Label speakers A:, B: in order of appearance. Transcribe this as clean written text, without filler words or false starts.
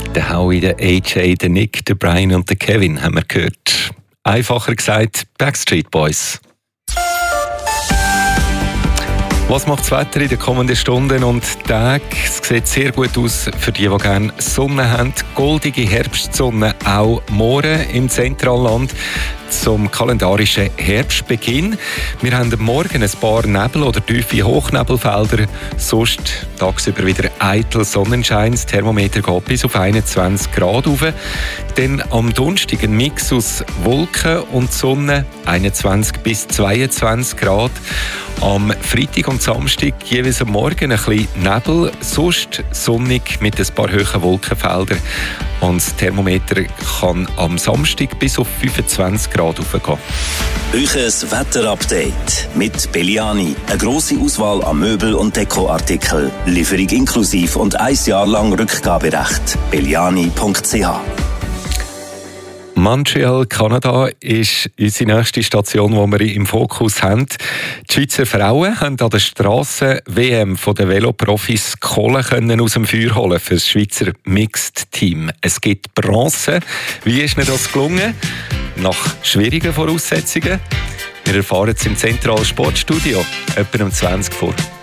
A: Der Howie, der AJ, der Nick, der Brian und der Kevin haben wir gehört. Einfacher gesagt, Backstreet Boys. Was macht das Wetter in den kommenden Stunden und Tagen? Es sieht sehr gut aus für die gerne Sonne haben. Goldige Herbstsonne auch morgen im Zentralland zum kalendarischen Herbstbeginn. Wir haben morgen ein paar Nebel- oder tiefe Hochnebelfelder. Sonst tagsüber wieder eitel Sonnenschein. Das Thermometer geht bis auf 21 Grad rauf. Dann am Donnerstag ein Mix aus Wolken und Sonne, 21 bis 22 Grad. Am Freitag und Samstag jeweils am Morgen ein bisschen Nebel, sonst sonnig mit ein paar hohen Wolkenfeldern. Und das Thermometer kann am Samstag bis auf 25 Grad hochgehen.
B: Euches Wetterupdate mit Belliani. Eine grosse Auswahl an Möbel- und Dekoartikeln. Lieferung inklusiv und 1 Jahr lang Rückgaberecht. belliani.ch.
A: Montreal, Kanada, ist unsere nächste Station, die wir im Fokus haben. Die Schweizer Frauen haben an der Strassen-WM der Veloprofis Kohle aus dem Feuer holen für das Schweizer Mixed-Team. Es gibt Bronze. Wie ist ihnen das gelungen? Nach schwierigen Voraussetzungen. Wir erfahren es im Zentralen Sportstudio, etwa um 20 vor.